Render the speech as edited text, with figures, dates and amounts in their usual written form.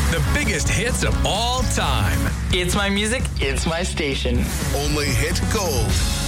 The biggest hits of all time. It's my music, it's my station. Only hit gold.